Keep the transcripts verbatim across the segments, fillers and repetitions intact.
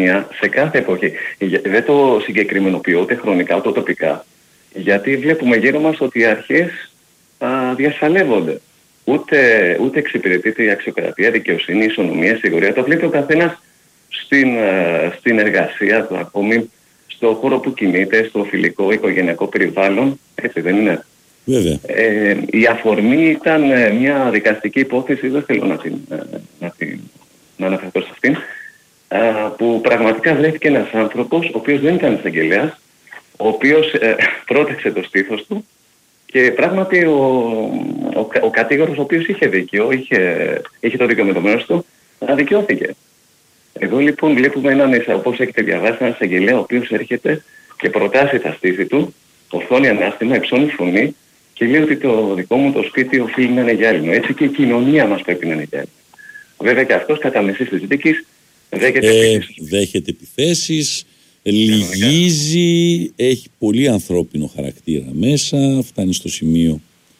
κοινωνία σε κάθε εποχή. Δεν το συγκεκριμενοποιώ ούτε χρονικά ούτε τοπικά, γιατί βλέπουμε γύρω μας ότι οι αρχές α, διασαλεύονται. Ούτε, ούτε εξυπηρετείται η αξιοκρατία, δικαιοσύνη, ισονομία, σιγουριά. Το βλέπει ο καθένας στην, α, στην εργασία του, ακόμη στο χώρο που κινείται, στο φιλικό, οικογενειακό περιβάλλον. Έτσι δεν είναι? Βέβαια. Ε, η αφορμή ήταν μια δικαστική υπόθεση, δεν θέλω να, την, να, την, να αναφερθώ σε αυτήν, που πραγματικά βρέθηκε ένας άνθρωπος, ο οποίος δεν ήταν εισαγγελέας, ο οποίος ε, πρότεξε το στήθος του και πράγματι ο, ο, ο κατήγορος, ο οποίος είχε δίκιο, είχε, είχε το δίκιο με το μέρος του, αδικαιώθηκε. Εδώ λοιπόν βλέπουμε έναν, όπως έχετε διαβάσει, έναν εισαγγελέα ο οποίος έρχεται και προτάσει τα στήθη του, ορθώνει ανάστημα, υψώνει φωνή και λέει ότι το δικό μου το σπίτι οφείλει να είναι γυάλινο. Έτσι και η κοινωνία μας πρέπει να είναι γυάλινο. Βέβαια και αυτός κατά μεσής της δίκης δέχεται ε, επιθέσεις. Δέχεται επιθέσεις, λυγίζει, έχει πολύ ανθρώπινο χαρακτήρα μέσα, φτάνει στο σημείο.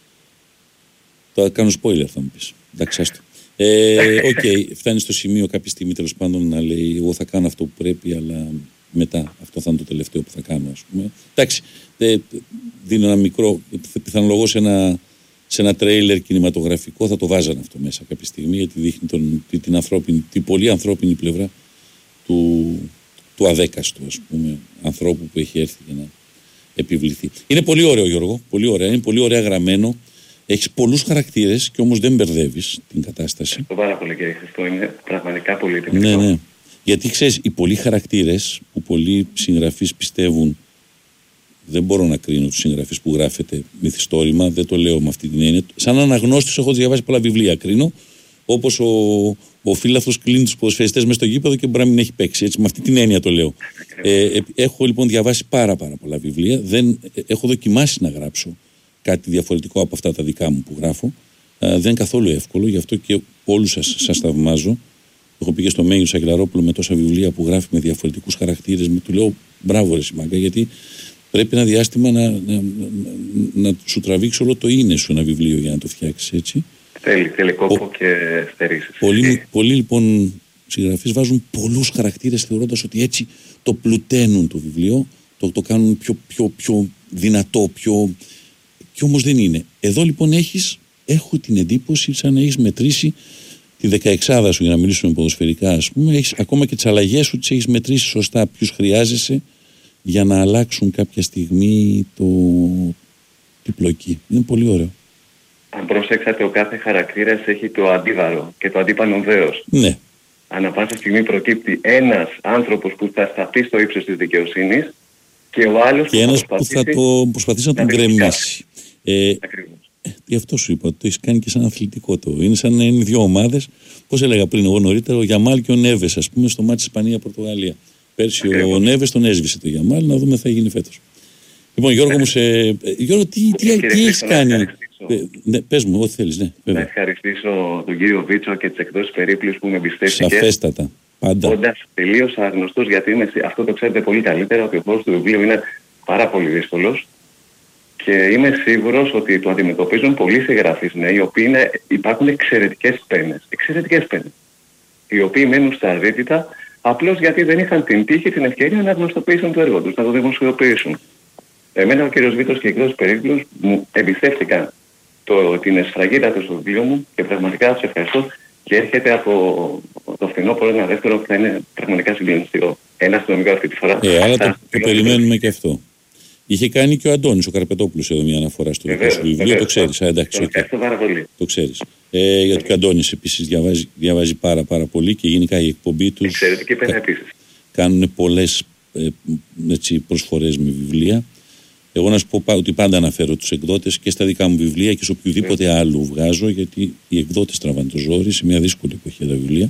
Τώρα κάνω spoiler θα μου πεις. Εντάξει, άστο. Ε, okay, φτάνει στο σημείο κάποια στιγμή τέλος πάντων να λέει εγώ θα κάνω αυτό που πρέπει, αλλά μετά αυτό θα είναι το τελευταίο που θα κάνω, ας πούμε. Εντάξει, ε, δίνω ένα μικρό, πιθανολογώ σε ένα, σε ένα τρέιλερ κινηματογραφικό θα το βάζανε αυτό μέσα κάποια στιγμή, γιατί δείχνει τον, την, την, ανθρώπινη, την πολύ ανθρώπινη πλευρά του, του αδέκαστου, ας πούμε, ανθρώπου που έχει έρθει για να επιβληθεί. Είναι πολύ ωραίο, Γιώργο, πολύ ωραία, είναι πολύ ωραία γραμμένο. Έχεις πολλούς χαρακτήρες και όμως δεν μπερδεύεις την κατάσταση. Το πάρα πολύ, κύριε Χριστό, είναι πραγματικά πολύ τιμητικό. Ναι, ναι. Γιατί ξέρεις, οι πολλοί χαρακτήρες που πολλοί συγγραφείς πιστεύουν, δεν μπορώ να κρίνω τους συγγραφείς που γράφεται μυθιστόρημα, δεν το λέω με αυτή την έννοια. Σαν αναγνώστης έχω διαβάσει πολλά βιβλία, κρίνω, όπως ο, ο Φύλαθος κλείνει τους ποδοσφαιριστές μέσα στο γήπεδο και μπορεί να μην έχει παίξει. Έτσι, με αυτή την έννοια το λέω. Ε, έχω λοιπόν διαβάσει πάρα, πάρα πολλά βιβλία. Δεν, έχω δοκιμάσει να γράψω κάτι διαφορετικό από αυτά τα δικά μου που γράφω. Ε, δεν είναι καθόλου εύκολο, γι' αυτό και όλους σας, σας θαυμάζω. Έχω πει και στο Μέγιος Αγγελαρόπουλο με τόσα βιβλία που γράφει με διαφορετικούς χαρακτήρες. Του λέω μπράβο, ρε Σιμάγκα, γιατί πρέπει ένα διάστημα να, να, να, να σου τραβήξει όλο το είναι σου ένα βιβλίο για να το φτιάξεις έτσι. Θέλει, θέλει κόπο και στερήσεις. Πολλοί, πολλοί λοιπόν συγγραφείς βάζουν πολλούς χαρακτήρες θεωρώντας ότι έτσι το πλουταίνουν το βιβλίο, το, το κάνουν πιο, πιο, πιο δυνατό, πιο. Και όμως δεν είναι. Εδώ λοιπόν έχεις, έχω την εντύπωση σαν να έχεις μετρήσει τη δεκαεξάδα σου, για να μιλήσουμε ποδοσφαιρικά, ας πούμε. Έχεις, ακόμα και τις αλλαγές σου τις έχεις μετρήσει σωστά, ποιους χρειάζεσαι για να αλλάξουν κάποια στιγμή το, την πλοκή. Είναι πολύ ωραίο. Αν προσέξατε, ο κάθε χαρακτήρας έχει το αντίβαρο και το αντίπαλο δέος. Ναι. Ανά πάσα στιγμή προκύπτει ένας άνθρωπος που θα σταθεί στο ύψος της δικαιοσύνης και ο άλλος και που, ένας θα που θα το προσπαθήσει να τον γκρεμίσει. Ε, Ακριβώς. Ε, γι' αυτό σου είπα, το έχει κάνει και σαν αθλητικό το. Είναι σαν να είναι δύο ομάδες. Πώς έλεγα πριν εγώ νωρίτερα, ο Γιαμάλ και ο Νέβες, ας πούμε, στο μάτι Ισπανία-Πορτογαλία. Πέρσι Ακριβώς. ο Νέβες τον έσβησε το Γιαμάλ, να δούμε τι θα γίνει φέτος. Λοιπόν, Γιώργο μου, σε... Γιώργο, τι, τι, τι, τι έχεις κάνει. Ε, ναι, πες μου, ό,τι θέλεις, ναι. Βέβαια. Να ευχαριστήσω τον κύριο Βίτσο και τις εκδόσεις Περίπλους που με εμπιστεύτηκε. Σαφέστατα. Πάντα. Όντας τελείως αγνωστός, γιατί είμαι, αυτό το ξέρετε πολύ καλύτερα, ότι ο χώρος του βιβλίου είναι πάρα πολύ δύσκολος. Και είμαι σίγουρος ότι το αντιμετωπίζουν πολλοί συγγραφείς νέοι, οι οποίοι είναι, υπάρχουν εξαιρετικές πένες. Εξαιρετικές πένες. Οι οποίοι μένουν στα αδίτητα απλώς γιατί δεν είχαν την τύχη, την ευκαιρία να γνωστοποιήσουν το έργο τους, να το δημοσιοποιήσουν. Εμένα ο κύριος Βίτος και οι εκδόσεις Περίπλους μου εμπιστεύτηκαν το, την εσφραγίδα του στο βιβλίο μου και πραγματικά τους ευχαριστώ. Και έρχεται από το φθινόπωρο ένα δεύτερο που θα είναι πραγματικά συγκλονιστικό. Ένα αστυνομικό αυτή τη φορά. Ε, άρα το, το περιμένουμε και αυτό. Είχε κάνει και ο Αντώνης ο Καρπετόπουλος εδώ μια αναφορά στο δικό σου βιβλίο, το ξέρεις. Α, εντάξει, okay. Ευχαριστώ πάρα πολύ. Το ξέρεις. Ε, γιατί και ο Αντώνης επίσης διαβάζει, διαβάζει πάρα πάρα πολύ και γενικά η εκπομπή τους. Εξαιρετική πένα επίσης. Κάνουν πολλές ε, έτσι, προσφορές με βιβλία. Εγώ να σου πω ότι πάντα αναφέρω τους εκδότες και στα δικά μου βιβλία και σε οποιοδήποτε yeah. άλλο βγάζω, γιατί οι εκδότες τραβάνε το ζόρι σε μια δύσκολη εποχή τα βιβλία.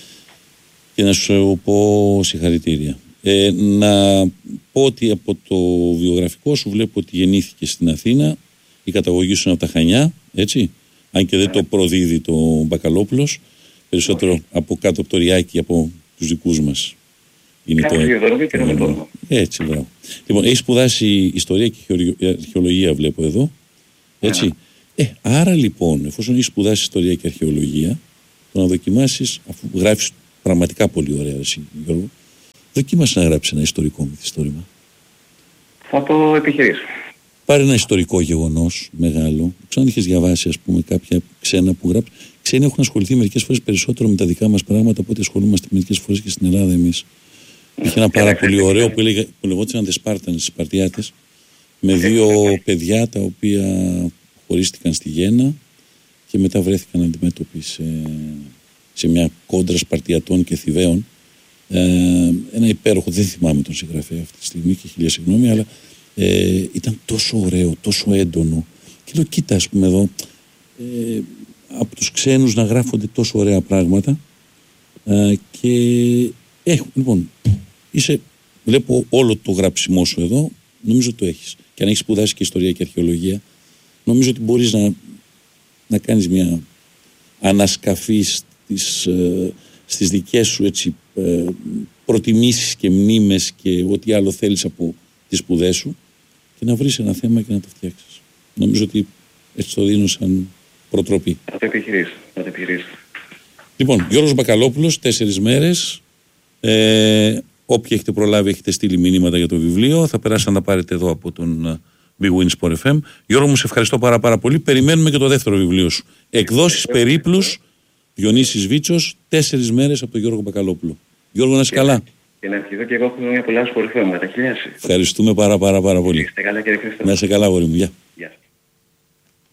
Και να σου πω συγχαρητήρια. Ε, να πω ότι από το βιογραφικό σου βλέπω ότι γεννήθηκε στην Αθήνα, η καταγωγή σου είναι από τα Χανιά, έτσι, αν και δεν το προδίδει το Μπακαλόπουλος, περισσότερο από κάτω από το Ριάκι, από τους δικούς μας. Είναι το... το... Έτσι, μπράβο. Λοιπόν, έχεις σπουδάσει ιστορία και αρχαιολογία, βλέπω εδώ, έτσι. Ε, άρα λοιπόν, εφόσον έχεις σπουδάσει ιστορία και αρχαιολογία, το να δοκιμάσεις, αφού γράφεις πραγματικά πολύ ωραία, εσύ, Γιώργο, Δοκίμασε να γράψει ένα ιστορικό μυθιστόρημα. Θα το επιχειρήσω. Πάρε ένα ιστορικό γεγονός μεγάλο. Ξέρω αν είχες διαβάσει, ας πούμε, κάποια ξένα που γράψει. Ξένοι έχουν ασχοληθεί μερικές φορές περισσότερο με τα δικά μας πράγματα από ό,τι ασχολούμαστε μερικές φορές και στην Ελλάδα εμείς. Είχε ένα πάρα πολύ ωραίο που, έλεγε, που λεγόταν The Spartans, Σπαρτιάτες, με δύο παιδιά τα οποία χωρίστηκαν στη Γέννα και μετά βρέθηκαν αντιμέτωποι σε, σε μια κόντρα Σπαρτιατών και Θηβαίων. Ε, ένα υπέροχο, δεν θυμάμαι τον συγγραφέα αυτή τη στιγμή και χίλια συγγνώμη, αλλά ε, ήταν τόσο ωραίο, τόσο έντονο. Και λέω, κοίτα, ας πούμε εδώ, ε, από τους ξένους να γράφονται τόσο ωραία πράγματα ε, και έχουν, λοιπόν, είσαι, βλέπω όλο το γράψιμό σου εδώ, νομίζω ότι το έχεις. Και αν έχεις σπουδάσει και ιστορία και αρχαιολογία, νομίζω ότι μπορείς να, να κάνεις μια ανασκαφή στις, ε, στις δικές σου έτσι, ε, προτιμήσεις και μνήμες και ό,τι άλλο θέλεις από τις σπουδές σου και να βρεις ένα θέμα και να το φτιάξεις. Νομίζω ότι έτσι το δίνω σαν προτροπή. Θα το επιχειρήσω. Θα το επιχειρήσω. Λοιπόν, Γιώργος Μπακαλόπουλος, τέσσερις μέρες. Ε, όποιοι έχετε προλάβει, έχετε στείλει μηνύματα για το βιβλίο. Θα περάσετε να τα πάρετε εδώ από τον Big Win Sport εφ εμ. Γιώργο μου, σε ευχαριστώ πάρα, πάρα πολύ. Περιμένουμε και το δεύτερο βιβλίο σου. Εκδόσεις Περίπλους, Διονύσης Βίτσος, τέσσερις μέρες από τον Γιώργο Μπακαλόπουλο. Γιώργο, να είσαι καλά. Και να ευχηθώ και εγώ χρόνια πολλά Sport εφ εμ. Με τα χιλιάσει. Ευχαριστούμε πάρα, πάρα, πάρα πολύ. Είστε καλά, κύριε Χρήστο. Να είσαι καλά, αγόρι μου. Γεια.